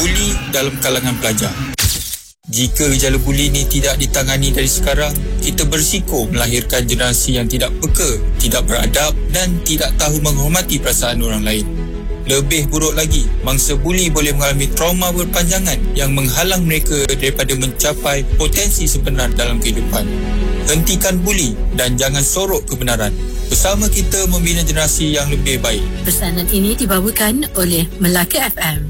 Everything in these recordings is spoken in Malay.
buli dalam kalangan pelajar. Jika gejala buli ini tidak ditangani dari sekarang, kita berisiko melahirkan generasi yang tidak peka, tidak beradab dan tidak tahu menghormati perasaan orang lain. Lebih buruk lagi, mangsa buli boleh mengalami trauma berpanjangan yang menghalang mereka daripada mencapai potensi sebenar dalam kehidupan. Hentikan buli dan jangan sorok kebenaran. Bersama kita membina generasi yang lebih baik. Pesanan ini dibawakan oleh Melaka FM.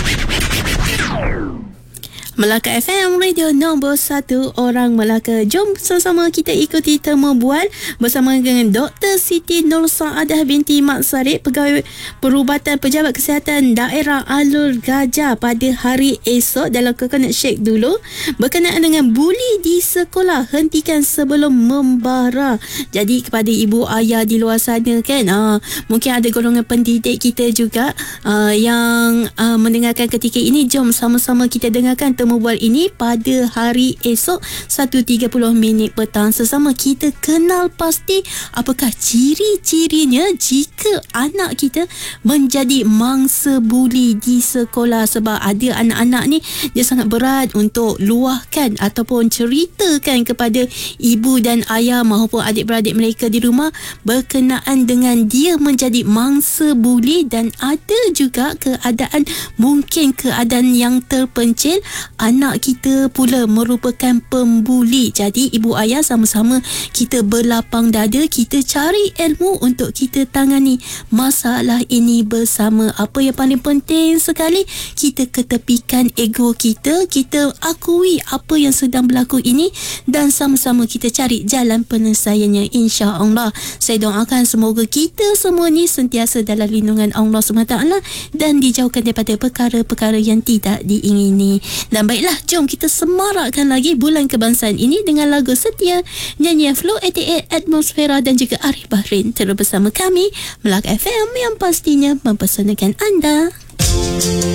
Melaka FM, radio nombor 1 orang Melaka. Jom sama-sama kita ikuti temu bual bersama dengan Dr. Siti Nur Saadah binti Mat Sarip, Pegawai Perubatan Pejabat Kesihatan Daerah Alur Gajah pada hari esok dalam Coconut Shake dulu berkenaan dengan buli di sekolah. Hentikan sebelum membara. Jadi kepada ibu ayah di luar sana kan, mungkin ada golongan pendidik kita juga yang mendengarkan ketika ini. Jom sama-sama kita dengarkan temu bual ini pada hari esok 1.30 petang. Sesama kita kenal pasti apakah ciri-cirinya jika anak kita menjadi mangsa buli di sekolah. Sebab ada anak-anak ni dia sangat berat untuk luahkan ataupun ceritakan kepada ibu dan ayah maupun adik-beradik mereka di rumah berkenaan dengan dia menjadi mangsa buli. Dan ada juga keadaan, mungkin keadaan yang terpencil, anak kita pula merupakan pembuli. Jadi ibu ayah sama-sama kita berlapang dada, kita cari ilmu untuk kita tangani masalah ini bersama. Apa yang paling penting sekali, kita ketepikan ego kita, kita akui apa yang sedang berlaku ini dan sama-sama kita cari jalan penyelesaiannya, insya-Allah. Saya doakan semoga kita semua ni sentiasa dalam lindungan Allah SWT dan dijauhkan daripada perkara-perkara yang tidak diingini. Dan baiklah, jom kita semarakkan lagi bulan kebangsaan ini dengan lagu setia nyanyian Flow 88 Atmosfera dan juga Arif Bahrin. Terus bersama kami Melaka FM yang pastinya mempersanakan anda.